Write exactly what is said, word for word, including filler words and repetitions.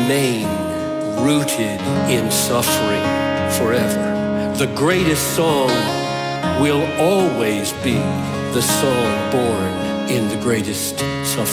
remain rooted in suffering forever. The greatest song will always be the song born in the greatest suffering.